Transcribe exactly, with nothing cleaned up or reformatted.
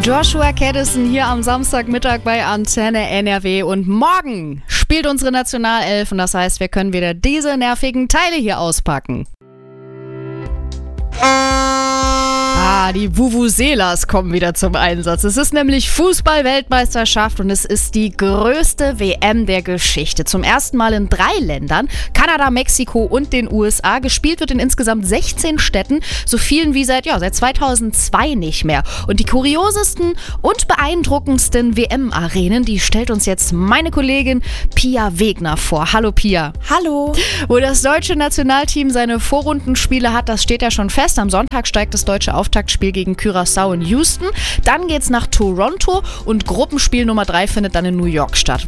Joshua Caddison hier am Samstagmittag bei Antenne N R W und morgen spielt unsere Nationalelf und das heißt, wir können wieder diese nervigen Teile hier auspacken. Ah, die Vuvuzelas kommen wieder zum Einsatz. Es ist nämlich Fußball-Weltmeisterschaft und es ist die größte W M der Geschichte. Zum ersten Mal in drei Ländern, Kanada, Mexiko und den U S A. Gespielt wird in insgesamt sechzehn Städten, so vielen wie seit, ja, seit zweitausendzwei nicht mehr. Und die kuriosesten und beeindruckendsten W M-Arenen, die stellt uns jetzt meine Kollegin Pia Wegner vor. Hallo Pia. Hallo. Wo das deutsche Nationalteam seine Vorrundenspiele hat, das steht ja schon fest. Am Sonntag steigt das deutsche Auftaktspiel gegen Curaçao in Houston. Dann geht's nach Toronto und Gruppenspiel Nummer drei findet dann in New York statt.